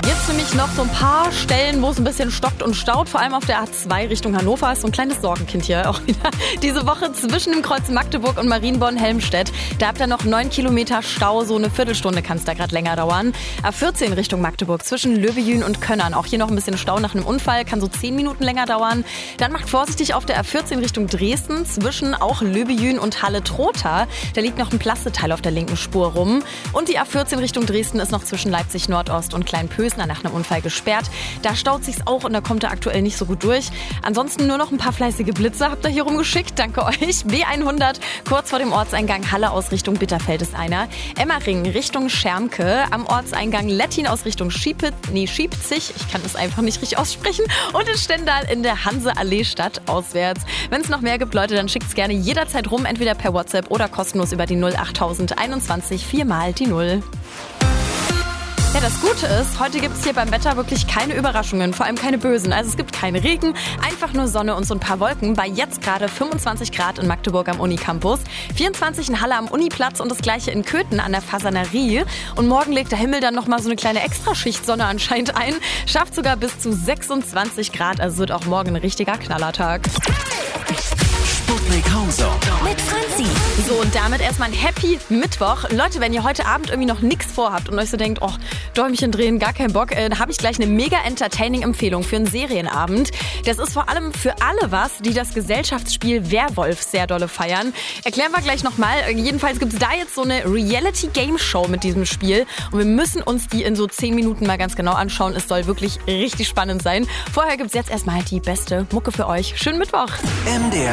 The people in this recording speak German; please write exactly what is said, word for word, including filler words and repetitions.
Jetzt nämlich noch so ein paar Stellen, wo es ein bisschen stockt und staut. Vor allem auf der A zwei Richtung Hannover ist so ein kleines Sorgenkind hier auch wieder. Diese Woche zwischen dem Kreuz Magdeburg und Marienborn-Helmstedt. Da habt ihr noch neun Kilometer Stau. So eine Viertelstunde kann es da gerade länger dauern. A vierzehn Richtung Magdeburg zwischen Löbejün und Könnern. Auch hier noch ein bisschen Stau nach einem Unfall. Kann so zehn Minuten länger dauern. Dann macht vorsichtig auf der A vierzehn Richtung Dresden. Zwischen auch Löbejün und Halle-Trotha. Da liegt noch ein Plasteteil auf der linken Spur rum. Und die A vierzehn Richtung Dresden ist noch zwischen Leipzig Nordost und Kleinpösner nach einem Unfall gesperrt. Da staut sich's auch und da kommt er aktuell nicht so gut durch. Ansonsten nur noch ein paar fleißige Blitze habt ihr hier rumgeschickt. Danke euch. B hundert, kurz vor dem Ortseingang Halle aus Richtung Bitterfeld ist einer. Emmering Richtung Schermke. Am Ortseingang Lettin aus Richtung Schiepit, nee, Schiepzig. Ich kann das einfach nicht richtig aussprechen. Und in Stendal in der Hanse-Allee Stadt auswärts. Wenn es noch mehr gibt, Leute, dann schickt's gerne jederzeit rum. Entweder per WhatsApp oder kostenlos über die null achttausend einundzwanzig viermal die Null. Ja, das Gute ist, heute gibt es hier beim Wetter wirklich keine Überraschungen, vor allem keine bösen. Also es gibt keinen Regen, einfach nur Sonne und so ein paar Wolken. Bei jetzt gerade fünfundzwanzig Grad in Magdeburg am Unicampus, vierundzwanzig in Halle am Uniplatz und das gleiche in Köthen an der Fasanerie. Und morgen legt der Himmel dann nochmal so eine kleine Extraschicht Sonne anscheinend ein. Schafft sogar bis zu sechsundzwanzig Grad, also wird auch morgen ein richtiger Knallertag. Sputnik Hauser mit Franzi. So, und damit erstmal ein Happy Mittwoch. Leute, wenn ihr heute Abend irgendwie noch nichts vorhabt und euch so denkt, oh, Däumchen drehen, gar keinen Bock, äh, da habe ich gleich eine mega entertaining Empfehlung für einen Serienabend. Das ist vor allem für alle was, die das Gesellschaftsspiel Werwolf sehr dolle feiern. Erklären wir gleich nochmal. Jedenfalls gibt es da jetzt so eine Reality-Game-Show mit diesem Spiel und wir müssen uns die in so zehn Minuten mal ganz genau anschauen. Es soll wirklich richtig spannend sein. Vorher gibt es jetzt erstmal die beste Mucke für euch. Schönen Mittwoch. M D R